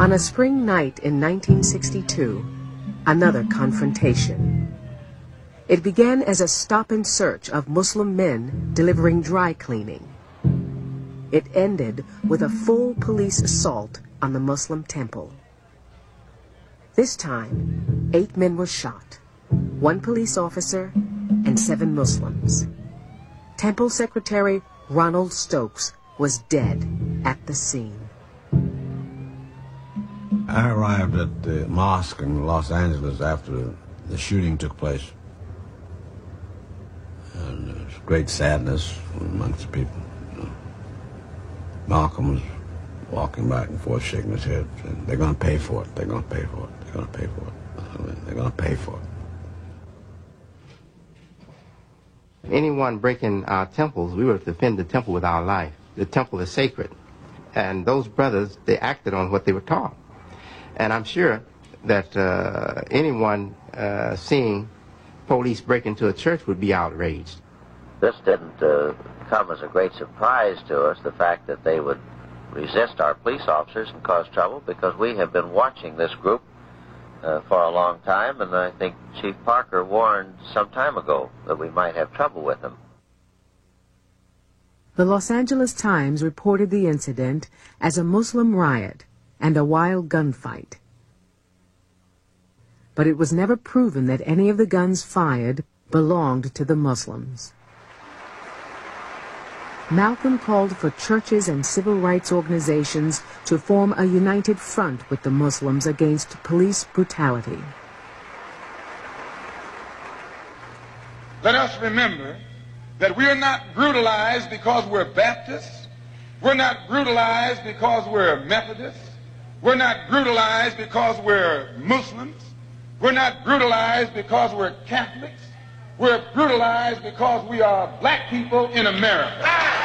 On a spring night in 1962, another confrontation. It began as a stop and search of Muslim men delivering dry cleaning. It ended with a full police assault on the Muslim temple. This time, 8 men were shot, 1 police officer and 7 Muslims. Temple Secretary Ronald Stokes was dead at the scene. I arrived at the mosque in Los Angeles after the shooting took place. And there was great sadness amongst the people. Malcolm was walking back and forth, shaking his head, saying, they're going to pay for it, they're going to pay for it, they're going to pay for it, they're going to pay for it. Anyone breaking our temples, we would defend the temple with our life. The temple is sacred. And those brothers, they acted on what they were taught. And I'm sure that anyone seeing police break into a church would be outraged. This didn't come as a great surprise to us, the fact that they would resist our police officers and cause trouble, because we have been watching this group for a long time, and I think Chief Parker warned some time ago that we might have trouble with them. The Los Angeles Times reported the incident as a Muslim riot and a wild gunfight. But it was never proven that any of the guns fired belonged to the Muslims. Malcolm called for churches and civil rights organizations to form a united front with the Muslims against police brutality. Let us remember that we are not brutalized because we're Baptists. We're not brutalized because we're Methodists. We're not brutalized because we're Muslims. We're not brutalized because we're Catholics. We're brutalized because we are black people in America.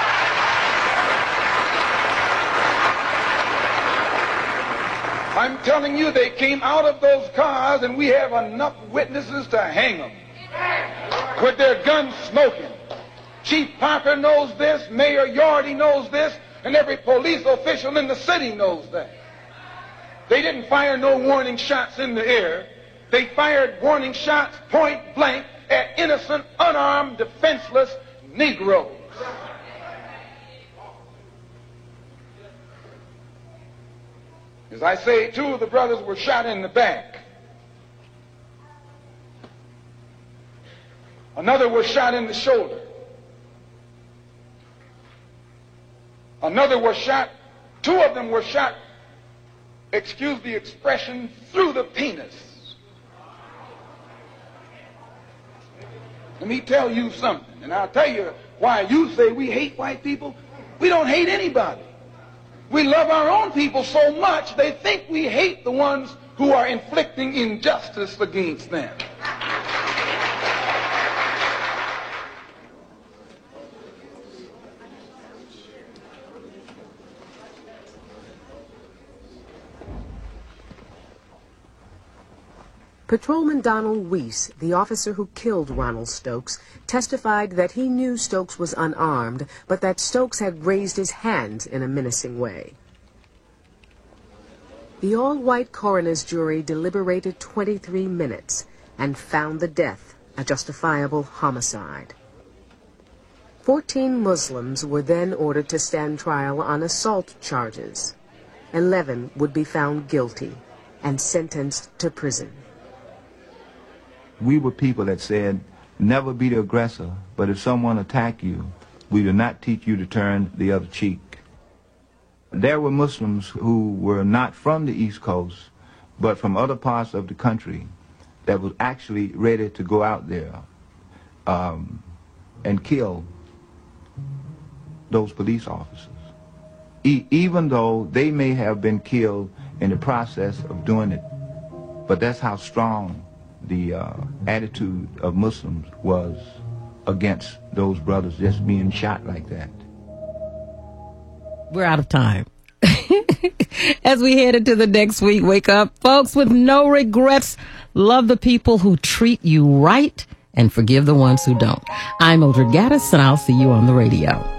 I'm telling you, they came out of those cars, and we have enough witnesses to hang them with their guns smoking. Chief Parker knows this, Mayor Yorty knows this, and every police official in the city knows that. They didn't fire no warning shots in the air. They fired warning shots point blank at innocent, unarmed, defenseless Negroes. As I say, 2 of the brothers were shot in the back. Another was shot in the shoulder. Another was shot, 2 of them were shot, excuse the expression, through the penis. Let me tell you something, and I'll tell you why you say we hate white people. We don't hate anybody. We love our own people so much they think we hate the ones who are inflicting injustice against them. Patrolman Donald Weiss, the officer who killed Ronald Stokes, testified that he knew Stokes was unarmed, but that Stokes had raised his hands in a menacing way. The all-white coroner's jury deliberated 23 minutes and found the death a justifiable homicide. 14 Muslims were then ordered to stand trial on assault charges. 11 would be found guilty and sentenced to prison. We were people that said, never be the aggressor, but if someone attack you, we do not teach you to turn the other cheek. There were Muslims who were not from the East Coast, but from other parts of the country that was actually ready to go out there and kill those police officers, even though they may have been killed in the process of doing it. But that's how strong the attitude of Muslims was against those brothers just being shot like that. We're out of time. As we head into the next week, wake up, folks, with no regrets. Love the people who treat you right and forgive the ones who don't. I'm Mildred Gaddis, and I'll see you on the radio.